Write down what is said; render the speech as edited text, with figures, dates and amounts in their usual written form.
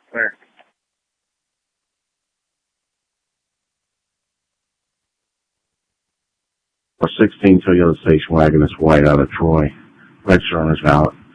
Where? A 16 Toyota station wagon is white out of Troy. Register owner's valid.